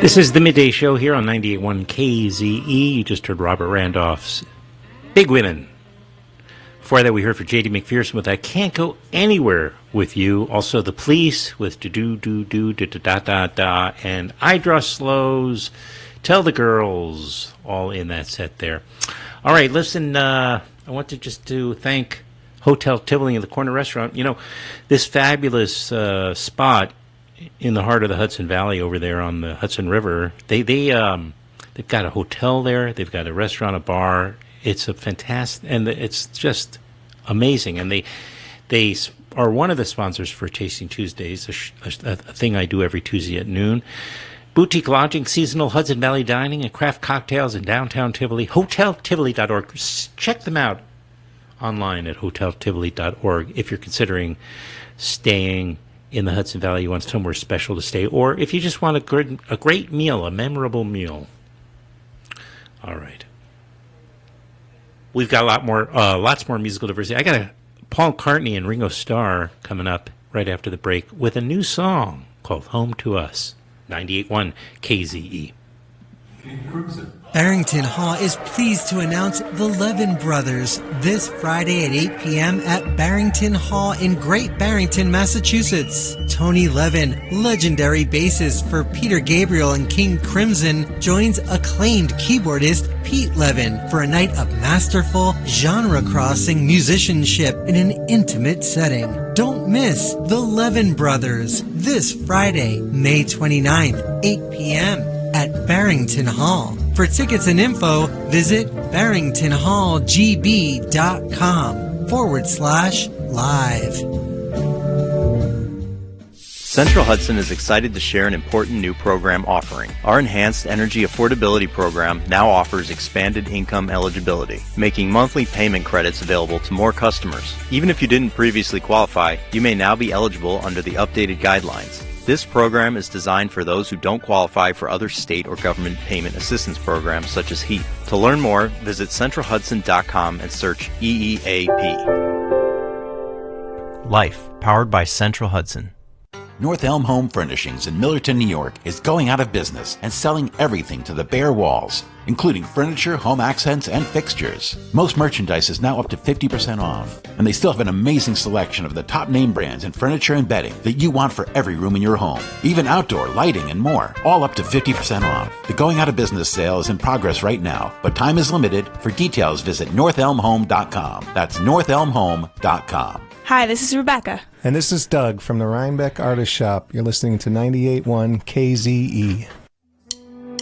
This is the Midday Show here on 98.1 KZE. You just heard Robert Randolph's Big Women. Before that, we heard for J.D. McPherson with I Can't Go Anywhere With You. Also, The Police with do-do-do-do-da-da-da-da. And I Draw Slows, Tell the Girls, all in that set there. All right, listen, I want to thank Hotel Tivoli and the Corner Restaurant. You know, this fabulous spot in the heart of the Hudson Valley over there on the Hudson River, they've got a hotel there, they've got a restaurant, a bar. It's a fantastic, and it's just amazing. And they are one of the sponsors for Tasting Tuesdays, a thing I do every Tuesday at noon. Boutique lodging, seasonal Hudson Valley dining, and craft cocktails in downtown Tivoli. HotelTivoli.org. Check them out online at HotelTivoli.org if you're considering staying in the Hudson Valley. You want somewhere special to stay, or if you just want a great meal, a memorable meal. All right. We've got lots more musical diversity. I got a Paul McCartney and Ringo Starr coming up right after the break with a new song called Home to Us. 98.1 KZE. Barrington Hall is pleased to announce the Levin Brothers this Friday at 8 p.m. at Barrington Hall in Great Barrington, Massachusetts. Tony Levin, legendary bassist for Peter Gabriel and King Crimson, joins acclaimed keyboardist Pete Levin for a night of masterful, genre-crossing musicianship in an intimate setting. Don't miss the Levin Brothers this Friday, May 29th, 8 p.m. at Barrington Hall. For tickets and info, visit barringtonhallgb.com/live. Central Hudson is excited to share an important new program offering. Our Enhanced Energy Affordability Program now offers expanded income eligibility, making monthly payment credits available to more customers. Even if you didn't previously qualify, you may now be eligible under the updated guidelines. This program is designed for those who don't qualify for other state or government payment assistance programs such as HEAP. To learn more, visit centralhudson.com and search EEAP. Life, powered by Central Hudson. North Elm Home Furnishings in Millerton, New York is going out of business and selling everything to the bare walls, including furniture, home accents, and fixtures. Most merchandise is now up to 50% off, and they still have an amazing selection of the top name brands in furniture and bedding that you want for every room in your home, even outdoor lighting and more, all up to 50% off. The going out of business sale is in progress right now, but time is limited. For details, visit northelmhome.com. That's northelmhome.com. Hi, this is Rebecca. And this is Doug from the Rhinebeck Artist Shop. You're listening to 98.1 KZE.